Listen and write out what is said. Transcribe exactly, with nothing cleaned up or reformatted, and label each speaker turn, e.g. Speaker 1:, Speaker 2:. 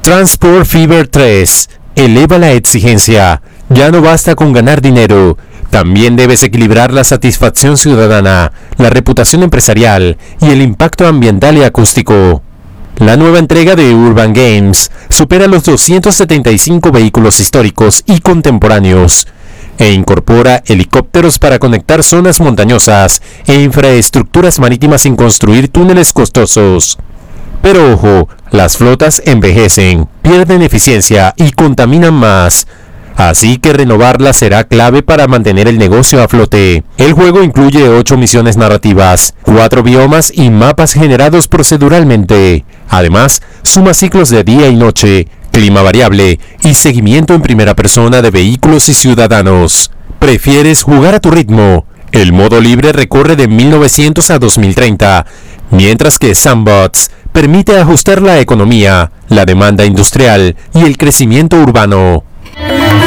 Speaker 1: Transport Fever tres eleva la exigencia. Ya no basta con ganar dinero. También debes equilibrar la satisfacción ciudadana, la reputación empresarial y el impacto ambiental y acústico. La nueva entrega de Urban Games supera los doscientos setenta y cinco vehículos históricos y contemporáneos e incorpora helicópteros para conectar zonas montañosas e infraestructuras marítimas sin construir túneles costosos. Pero ojo, las flotas envejecen, pierden eficiencia y contaminan más. Así que renovarla será clave para mantener el negocio a flote. El juego incluye ocho misiones narrativas, cuatro biomas y mapas generados proceduralmente. Además, suma ciclos de día y noche, clima variable y seguimiento en primera persona de vehículos y ciudadanos. ¿Prefieres jugar a tu ritmo? El modo libre recorre de mil novecientos a dos mil treinta, mientras que Sandbox permite ajustar la economía, la demanda industrial y el crecimiento urbano.